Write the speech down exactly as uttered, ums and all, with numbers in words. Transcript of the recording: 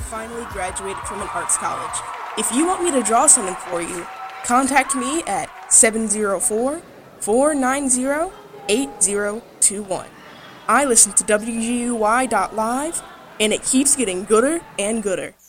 finally graduated from an arts college. If you want me to draw something for you, contact me at seven zero four, four nine zero, eight zero two one. I listen to W G U Y dot live, and it keeps getting gooder and gooder.